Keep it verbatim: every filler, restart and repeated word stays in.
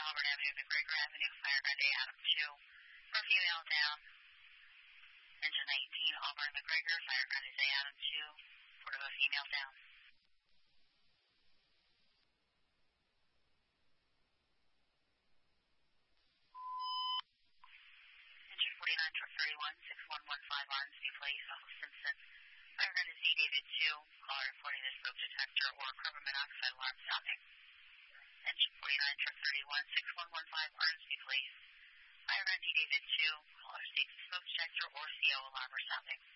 Auburn Avenue, McGregor Avenue, fire ground A, Adam two, for female down. Engine nineteen, Auburn, McGregor, fire ground is A, Adam two, for the female down. Engine forty-nine, truck thirty-one, six one one five, Arnsby Place, off of Simpson. Fire ground is Z, David two, caller reporting the smoke detector or carbon monoxide alarm stopping. Engine forty-nine, truck thirty-one, six one one five, Arnsby Place. Fire ground D, David two, caller states smoke detector or C O alarm or stopping.